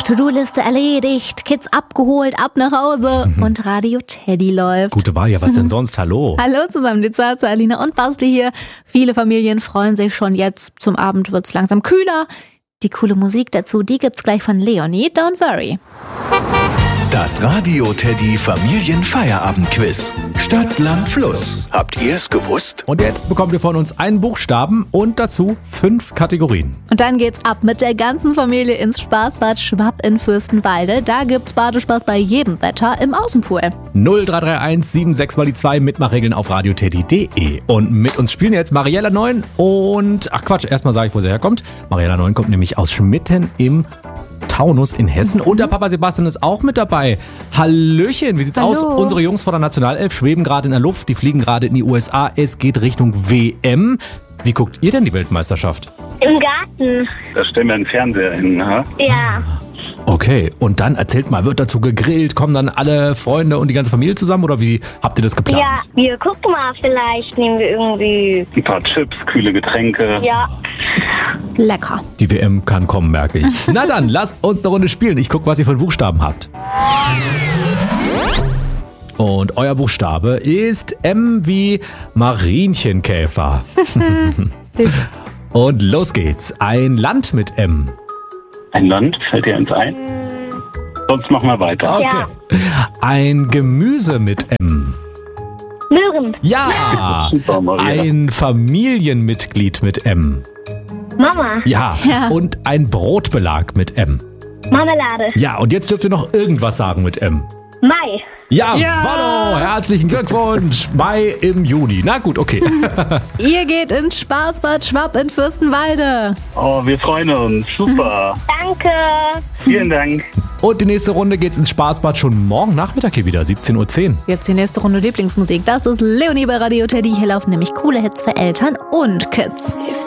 To-Do-Liste erledigt, Kids abgeholt, ab nach Hause und Radio Teddy läuft. Gute Wahl, ja, was denn sonst? Hallo. Hallo zusammen, die Zarte, Alina und Basti hier. Viele Familien freuen sich schon jetzt. Zum Abend wird's langsam kühler. Die coole Musik dazu, die gibt's gleich von Leonie, Don't Worry. Das Radio Teddy Familienfeierabend-Quiz. Stadt, Land, Fluss. Habt ihr es gewusst? Und jetzt bekommt ihr von uns einen Buchstaben und dazu 5 Kategorien. Und dann geht's ab mit der ganzen Familie ins Spaßbad Schwapp in Fürstenwalde. Da gibt's Badespaß bei jedem Wetter im Außenpool. 0331 76 mal die 2 Mitmachregeln auf radioteddy.de. Und mit uns spielen jetzt Mariella Neun und... Ach Quatsch, erstmal sage ich, wo sie herkommt. Mariella Neun kommt nämlich aus Schmitten im Taunus in Hessen. Und der Papa Sebastian ist auch mit dabei. Hallöchen, wie sieht's aus? Unsere Jungs von der Nationalelf schweben gerade in der Luft. Die fliegen gerade in die USA. Es geht Richtung WM. Wie guckt ihr denn die Weltmeisterschaft? Im Garten. Da stellen wir einen Fernseher hin, ne? Ja. Okay, und dann erzählt mal, wird dazu gegrillt? Kommen dann alle Freunde und die ganze Familie zusammen oder wie habt ihr das geplant? Ja, wir gucken mal, vielleicht nehmen wir irgendwie... Ein paar Chips, kühle Getränke. Ja. Lecker. Die WM kann kommen, merke ich. Na dann, lasst uns eine Runde spielen. Ich gucke, was ihr für Buchstaben habt. Und euer Buchstabe ist M wie Marienchenkäfer. Und los geht's. Ein Land mit M. Ein Land, fällt dir eins ein? Sonst machen wir weiter. Okay. Ja. Ein Gemüse mit M. Möhren. Ja. Super, Mariella. Ein Familienmitglied mit M. Mama. Ja. Und ein Brotbelag mit M. Marmelade. Ja, und jetzt dürft ihr noch irgendwas sagen mit M. Mai. Ja, Hallo, herzlichen Glückwunsch. Mai im Juni. Na gut, okay. Ihr geht ins Spaßbad Schwapp in Fürstenwalde. Oh, wir freuen uns. Super. Danke. Vielen Dank. Und die nächste Runde geht's ins Spaßbad schon morgen Nachmittag hier wieder, 17:10 Uhr. Jetzt die nächste Runde Lieblingsmusik. Das ist Leonie bei Radio Teddy. Hier laufen nämlich coole Hits für Eltern und Kids.